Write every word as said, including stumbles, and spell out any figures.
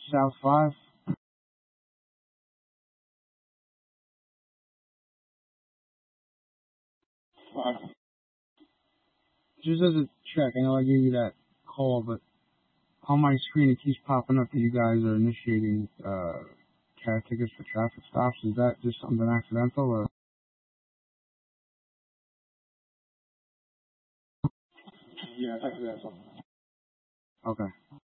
South five. Five. Just as a check, I know I gave you that call, but on my screen it keeps popping up that you guys are initiating uh, cat tickets for traffic stops. Is that just something accidental, or? Yeah, I think that's something. Okay.